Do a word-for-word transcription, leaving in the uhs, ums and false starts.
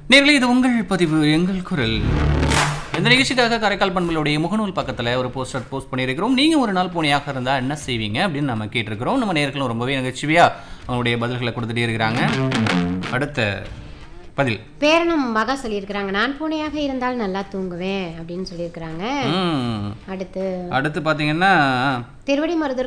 நேர்களே, இது உங்கள் பதிவு எங்கள் குரல். இந்த நிகழ்ச்சிக்காக காரைக்கால் பண்புகளுடைய முகநூல் பக்கத்தில் ஒரு போஸ்டர் போஸ்ட் பண்ணியிருக்கிறோம். நீங்கள் ஒரு நாள் பூனையாக இருந்தால் என்ன செய்வீங்க அப்படின்னு நம்ம கேட்டிருக்கிறோம். நம்ம நேர்களும் ரொம்பவே நகைச்சுவையாக அவங்களுடைய பதில்களை கொடுத்துட்டே இருக்கிறாங்க. அடுத்த பதில் பேரனும் மகா சொல்லியிருக்கிறாங்க, நான் பூனையாக இருந்தால் நல்லா தூங்குவேன் அப்படின்னு சொல்லியிருக்கிறாங்க. அடுத்து அடுத்து பார்த்தீங்கன்னா திருவடி மருதூர்